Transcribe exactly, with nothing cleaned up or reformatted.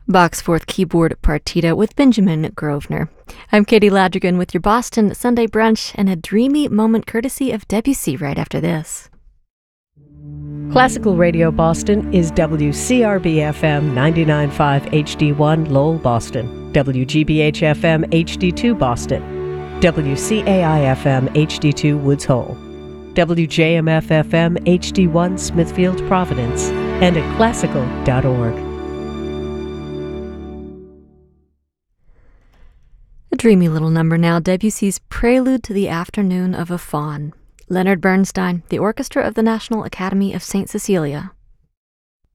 Bach's Fourth Keyboard Partita with Benjamin Grosvenor. I'm Katie Ladrigan with your Boston Sunday brunch and a dreamy moment courtesy of Debussy right after this. Classical Radio Boston is W C R B F M ninety-nine point five H D one Lowell, Boston, W G B H F M H D two Boston, W C A I F M H D two Woods Hole, W J M F F M H D one Smithfield, Providence, and at classical dot org. A dreamy little number now, Debussy's Prelude to the Afternoon of a Faun. Leonard Bernstein, the Orchestra of the National Academy of Saint Cecilia.